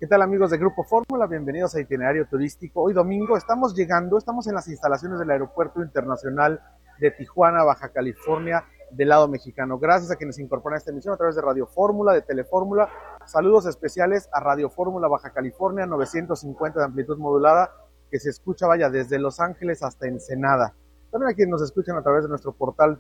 ¿Qué tal, amigos de Grupo Fórmula? Bienvenidos a Itinerario Turístico. Hoy domingo estamos en las instalaciones del Aeropuerto Internacional de Tijuana, Baja California, del lado mexicano. Gracias a quienes se incorporan a esta emisión a través de Radio Fórmula, de Telefórmula. Saludos especiales a Radio Fórmula Baja California, 950 de amplitud modulada, que se escucha, desde Los Ángeles hasta Ensenada. También a quienes nos escuchan a través de nuestro portal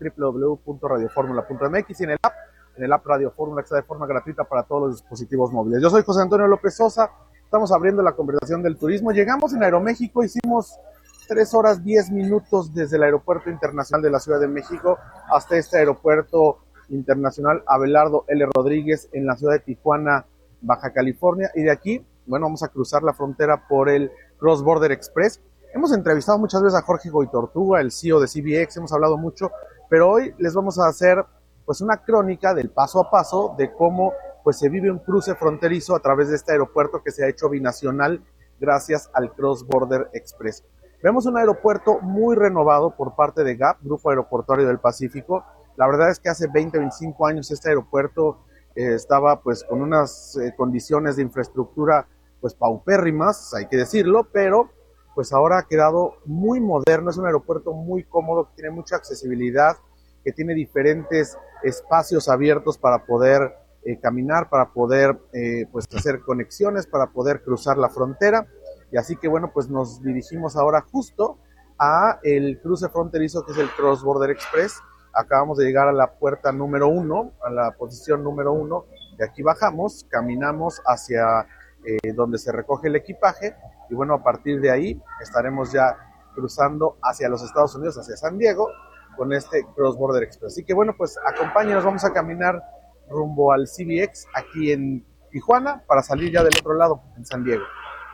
www.radioformula.mx y en el app Radio Fórmula, que está de forma gratuita para todos los dispositivos móviles. Yo soy José Antonio López Sosa, estamos abriendo la conversación del turismo. Llegamos en Aeroméxico, hicimos 3 horas 10 minutos desde el Aeropuerto Internacional de la Ciudad de México hasta este Aeropuerto Internacional Abelardo L. Rodríguez en la ciudad de Tijuana, Baja California, y de aquí, vamos a cruzar la frontera por el Cross Border Express. Hemos entrevistado muchas veces a Jorge Goitortuga, el CEO de CBX, hemos hablado mucho, pero hoy les vamos a hacer una crónica del paso a paso de cómo se vive un cruce fronterizo a través de este aeropuerto que se ha hecho binacional gracias al Cross Border Express. Vemos un aeropuerto muy renovado por parte de GAP, Grupo Aeroportuario del Pacífico. La verdad es que hace 20, 25 años este aeropuerto estaba con unas condiciones de infraestructura paupérrimas, hay que decirlo, pero ahora ha quedado muy moderno. Es un aeropuerto muy cómodo, que tiene mucha accesibilidad, que tiene diferentes espacios abiertos para poder caminar, para poder hacer conexiones, para poder cruzar la frontera. Y así que nos dirigimos ahora justo a el cruce fronterizo, que es el Cross Border Express. Acabamos de llegar a la puerta número 1, a la posición número 1, y aquí bajamos, caminamos hacia donde se recoge el equipaje, y a partir de ahí estaremos ya cruzando hacia los Estados Unidos, hacia San Diego, con este Cross Border Express. Así que acompáñenos, vamos a caminar rumbo al CBX aquí en Tijuana para salir ya del otro lado, en San Diego.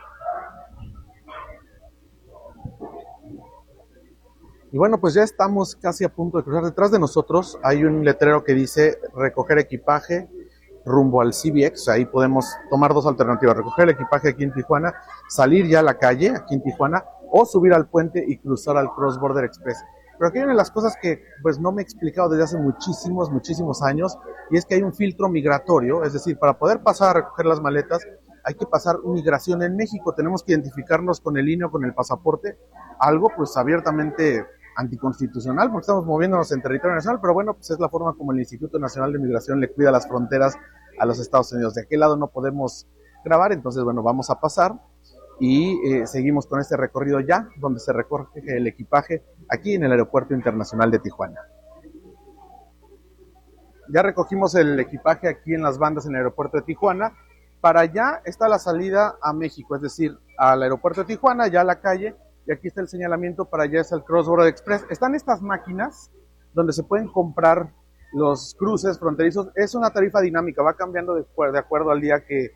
Y ya estamos casi a punto de cruzar. Detrás de nosotros hay un letrero que dice recoger equipaje rumbo al CBX. Ahí podemos tomar dos alternativas: recoger el equipaje aquí en Tijuana, salir ya a la calle aquí en Tijuana, o subir al puente y cruzar al Cross Border Express. Pero aquí hay una de las cosas que no me he explicado desde hace muchísimos años, y es que hay un filtro migratorio. Es decir, para poder pasar a recoger las maletas hay que pasar migración en México. Tenemos que identificarnos con el INE o con el pasaporte, algo abiertamente anticonstitucional, porque estamos moviéndonos en territorio nacional, pero es la forma como el Instituto Nacional de Migración le cuida las fronteras a los Estados Unidos. De aquel lado no podemos grabar, entonces vamos a pasar y seguimos con este recorrido ya, donde se recoge el equipaje aquí en el Aeropuerto Internacional de Tijuana. Ya recogimos el equipaje aquí en las bandas en el Aeropuerto de Tijuana. Para allá está la salida a México, es decir, al Aeropuerto de Tijuana, ya a la calle, y aquí está el señalamiento. Para allá es el Cross Border Express. Están estas máquinas donde se pueden comprar los cruces fronterizos. Es una tarifa dinámica, va cambiando de acuerdo al día que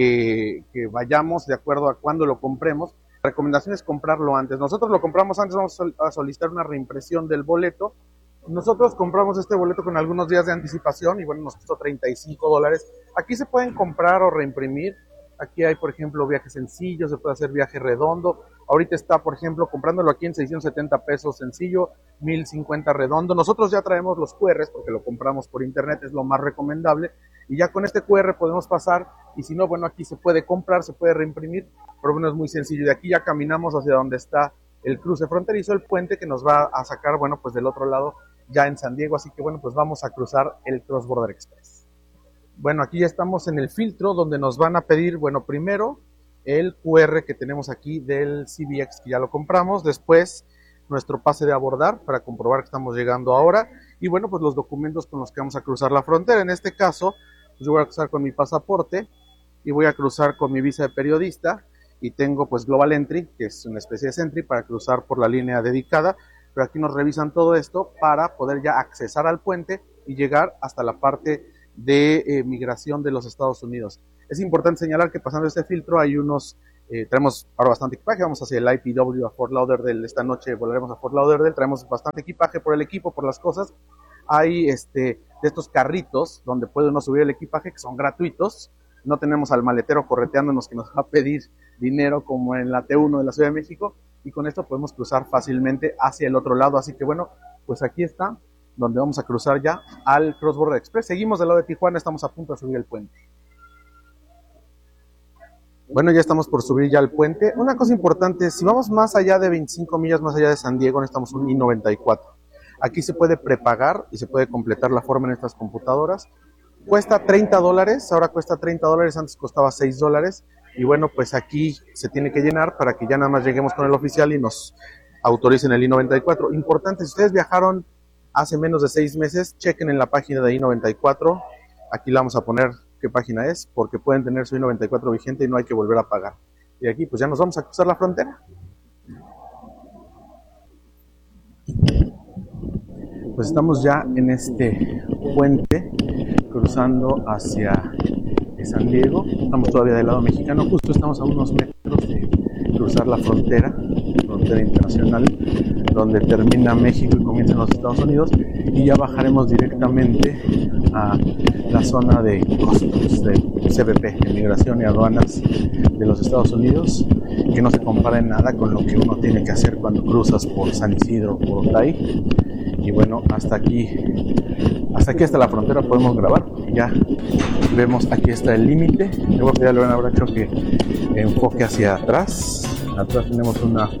vayamos, de acuerdo a cuándo lo compremos. La recomendación es comprarlo antes. Nosotros lo compramos antes, vamos a solicitar una reimpresión del boleto. Nosotros compramos este boleto con algunos días de anticipación y nos costó $35. Aquí se pueden comprar o reimprimir. Aquí hay, por ejemplo, viaje sencillo, se puede hacer viaje redondo. Ahorita está, por ejemplo, comprándolo aquí en 670 pesos sencillo, 1050 redondo. Nosotros ya traemos los QRs porque lo compramos por internet, es lo más recomendable. Y ya con este QR podemos pasar, y si no, aquí se puede comprar, se puede reimprimir, pero es muy sencillo. De aquí ya caminamos hacia donde está el cruce fronterizo, el puente que nos va a sacar, del otro lado, ya en San Diego. Así que vamos a cruzar el Cross Border Express. Aquí ya estamos en el filtro donde nos van a pedir, primero el QR que tenemos aquí del CBX, que ya lo compramos, después nuestro pase de abordar para comprobar que estamos llegando ahora, y los documentos con los que vamos a cruzar la frontera. En este caso, yo voy a cruzar con mi pasaporte y voy a cruzar con mi visa de periodista, y tengo Global Entry, que es una especie de Sentry para cruzar por la línea dedicada, pero aquí nos revisan todo esto para poder ya accesar al puente y llegar hasta la parte de migración de los Estados Unidos. Es importante señalar que pasando este filtro hay traemos ahora bastante equipaje. Vamos hacia el IPW a Fort Lauderdale. Esta noche volaremos a Fort Lauderdale. Traemos bastante equipaje por el equipo, por las cosas. Hay de estos carritos donde puede uno subir el equipaje, que son gratuitos. No tenemos al maletero correteándonos que nos va a pedir dinero como en la T1 de la Ciudad de México, y con esto podemos cruzar fácilmente hacia el otro lado. Así que aquí está, donde vamos a cruzar ya al Cross Border Express. Seguimos del lado de Tijuana, estamos a punto de subir el puente. Bueno, ya estamos por subir ya al puente. Una cosa importante, si vamos más allá de 25 millas más allá de San Diego, necesitamos un I-94. Aquí se puede prepagar y se puede completar la forma en estas computadoras. Cuesta $30, ahora cuesta $30, antes costaba $6. Y bueno, pues aquí se tiene que llenar para que ya nada más lleguemos con el oficial y nos autoricen el I-94. Importante, si ustedes viajaron hace menos de 6 meses, chequen en la página de I-94. Aquí la vamos a poner qué página es, porque pueden tener su I-94 vigente y no hay que volver a pagar. Y aquí pues ya nos vamos a cruzar la frontera. Pues estamos ya en este puente cruzando hacia San Diego. Estamos todavía del lado mexicano, justo estamos a unos metros de cruzar la frontera internacional, donde termina México y comienzan los Estados Unidos, y ya bajaremos directamente a la zona de Customs, de CBP, de Migración y Aduanas de los Estados Unidos, que no se compara en nada con lo que uno tiene que hacer cuando cruzas por San Isidro, por Otay. Y bueno, hasta aquí hasta la frontera podemos grabar, porque ya vemos, aquí está el límite. Le voy a pedir a Lorena Bracho que enfoque hacia atrás. Atrás tenemos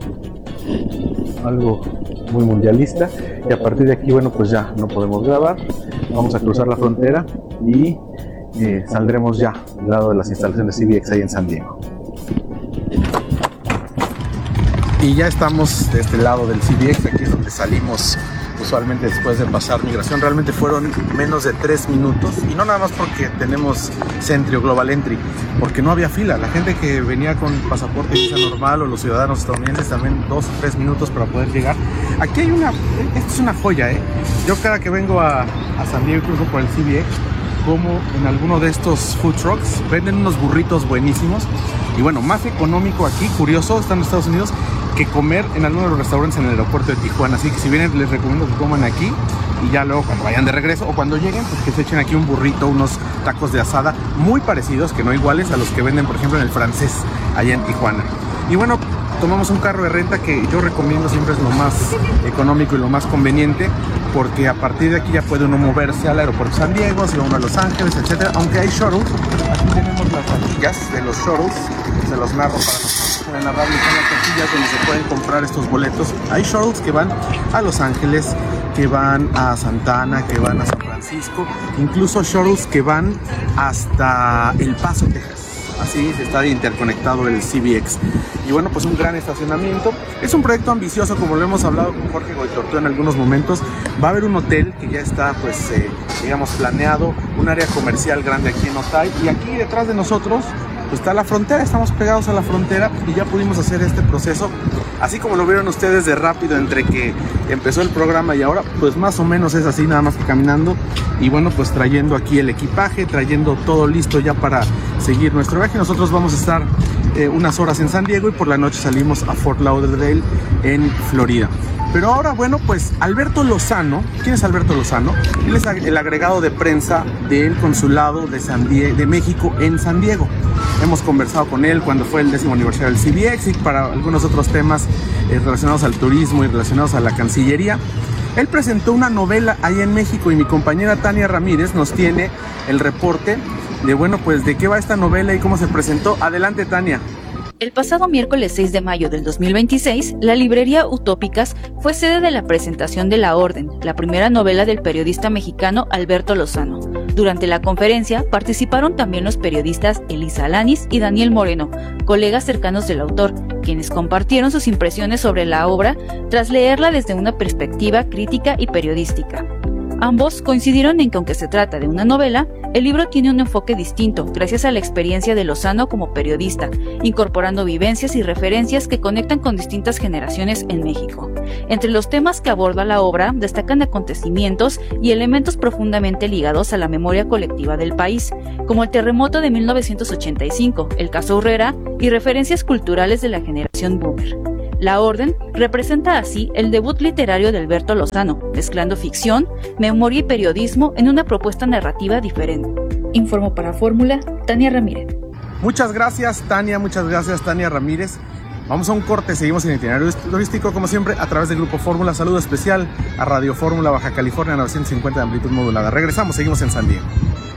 algo muy mundialista, y a partir de aquí, bueno, pues ya no podemos grabar. Vamos a cruzar la frontera y saldremos ya al lado de las instalaciones CBX ahí en San Diego. Y ya estamos de este lado del CBX, aquí es donde salimos usualmente después de pasar migración. Realmente fueron menos de 3 minutos, y no nada más porque tenemos Sentry o Global Entry, porque no había fila. La gente que venía con pasaporte y visa normal, o los ciudadanos estadounidenses, también 2 o 3 minutos para poder llegar. Aquí hay esto es una joya, Yo cada que vengo a San Diego, cruzo por el CBX, como en alguno de estos food trucks, venden unos burritos buenísimos. Y bueno, más económico aquí, curioso, están en Estados Unidos, que comer en algunos de los restaurantes en el aeropuerto de Tijuana. Así que si vienen, les recomiendo que coman aquí, y ya luego cuando vayan de regreso o cuando lleguen, pues que se echen aquí un burrito, unos tacos de asada muy parecidos, que no iguales a los que venden, por ejemplo, en el Francés, allá en Tijuana. Y bueno, tomamos un carro de renta, que yo recomiendo, siempre es lo más económico y lo más conveniente, porque a partir de aquí ya puede uno moverse al aeropuerto de San Diego, si va uno a Los Ángeles, etcétera. Aunque hay shuttles, aquí tenemos las taquillas de los shuttles, se los narro para nosotros en la radio, son las taquillas donde se pueden comprar estos boletos. Hay shuttles que van a Los Ángeles, que van a Santa Ana, que van a San Francisco, incluso shuttles que van hasta El Paso, Texas. Así está interconectado el CBX. Y bueno, pues un gran estacionamiento. Es un proyecto ambicioso, como lo hemos hablado con Jorge Goitortó en algunos momentos. Va a haber un hotel que ya está, pues, digamos, planeado, un área comercial grande aquí en Otay. Y aquí detrás de nosotros pues está la frontera, estamos pegados a la frontera, y ya pudimos hacer este proceso, así como lo vieron ustedes de rápido entre que empezó el programa y ahora, pues más o menos es así, nada más que caminando. Y bueno, pues trayendo aquí el equipaje, trayendo todo listo ya para seguir nuestro viaje. Nosotros vamos a estar unas horas en San Diego, y por la noche salimos a Fort Lauderdale en Florida. Pero ahora, bueno, pues Alberto Lozano, ¿quién es Alberto Lozano? Él es el agregado de prensa del Consulado de México en San Diego. Hemos conversado con él cuando fue el 10º aniversario del CBX, y para algunos otros temas relacionados al turismo y relacionados a la Cancillería. Él presentó una novela ahí en México, y mi compañera Tania Ramírez nos tiene el reporte de, bueno, pues de qué va esta novela y cómo se presentó. Adelante, Tania. El pasado miércoles 6 de mayo del 2026, la librería Utópicas fue sede de la presentación de La Orden, la primera novela del periodista mexicano Alberto Lozano. Durante la conferencia participaron también los periodistas Elisa Alanis y Daniel Moreno, colegas cercanos del autor, quienes compartieron sus impresiones sobre la obra tras leerla desde una perspectiva crítica y periodística. Ambos coincidieron en que, aunque se trata de una novela, el libro tiene un enfoque distinto gracias a la experiencia de Lozano como periodista, incorporando vivencias y referencias que conectan con distintas generaciones en México. Entre los temas que aborda la obra destacan acontecimientos y elementos profundamente ligados a la memoria colectiva del país, como el terremoto de 1985, el caso Urrera y referencias culturales de la generación boomer. La Orden representa así el debut literario de Alberto Lozano, mezclando ficción, memoria y periodismo en una propuesta narrativa diferente. Informó para Fórmula, Tania Ramírez. Muchas gracias, Tania Ramírez. Vamos a un corte, seguimos en Itinerario Turístico, como siempre, a través del Grupo Fórmula. Saludo especial a Radio Fórmula Baja California 950 de amplitud modulada. Regresamos, seguimos en San Diego.